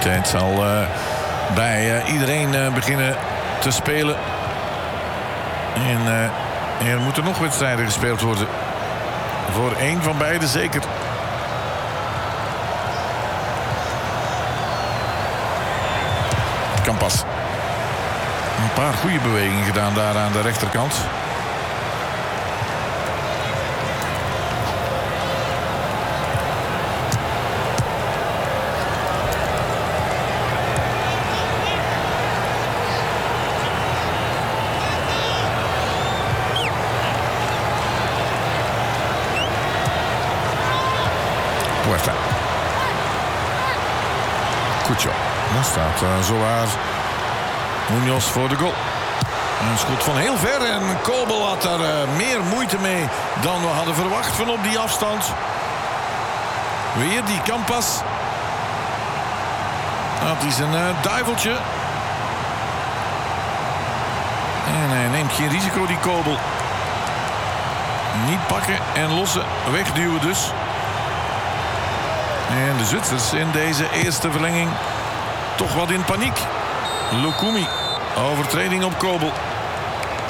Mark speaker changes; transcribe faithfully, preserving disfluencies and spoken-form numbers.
Speaker 1: tijd zal uh, bij uh, iedereen uh, beginnen te spelen. En uh, er moeten nog wedstrijden gespeeld worden. Voor één van beiden zeker. Campas. Een paar goede bewegingen gedaan daar aan de rechterkant. Puerta. Cucho. Dan staat uh, zowaar Munoz voor de goal. Een schot van heel ver en Kobel had daar uh, meer moeite mee dan we hadden verwacht van op die afstand. Weer die Campas. Dat is een uh, duiveltje. En hij neemt geen risico, die Kobel. Niet pakken en lossen, wegduwen dus. En de Zwitsers in deze eerste verlenging toch wat in paniek. Lukumi, overtreding op Kobel.